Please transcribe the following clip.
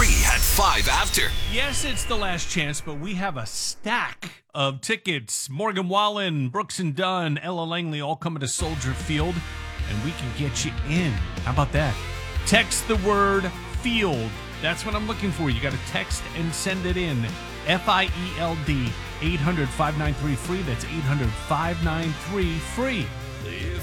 free at 5 after. Yes, it's the last chance, but we have a stack of tickets. Morgan Wallen, Brooks and Dunn, Ella Langley all coming to Soldier Field, and we can get you in. How about that? Text the word field. That's what I'm looking for. You got to text and send it in. FIELD 800-593-FREE. That's 800-593-FREE.